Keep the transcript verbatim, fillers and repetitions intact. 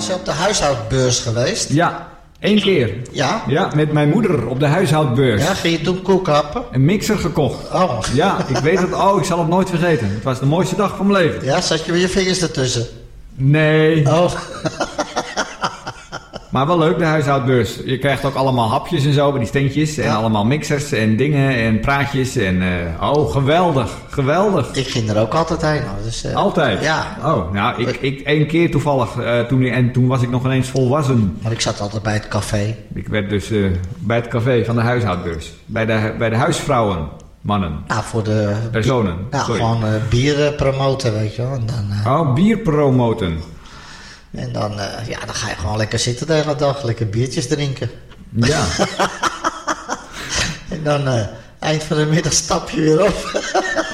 Was je op de huishoudbeurs geweest? Ja, één keer. Ja? Ja, met mijn moeder op de huishoudbeurs. Ja, ging je toen koek happen? Een mixer gekocht. Oh. Ja, ik weet het. Oh, ik zal het nooit vergeten. Het was de mooiste dag van mijn leven. Ja, zat je met je vingers ertussen? Nee. Oh. Maar wel leuk, de huishoudbeurs. Je krijgt ook allemaal hapjes en zo bij die steentjes. En Ja. allemaal mixers en dingen en praatjes. En, uh, oh, geweldig. Geweldig. Ik ging er ook altijd heen. Hoor. Dus, uh, Altijd? Ja. Oh, nou, ik, ik één keer toevallig. Uh, toen, en toen was ik nog ineens volwassen. Maar ik zat altijd bij het café. Ik werd dus uh, bij het café van de huishoudbeurs. Bij de, bij de huisvrouwen. Mannen. Nou, voor de... Personen. Ja, Sorry. gewoon uh, bier uh, promoten, weet je wel. En dan, uh, Oh, bier promoten. en dan, uh, ja, dan ga je gewoon lekker zitten de hele dag. Lekker biertjes drinken. Ja. En dan, uh, eind van de middag stap je weer op.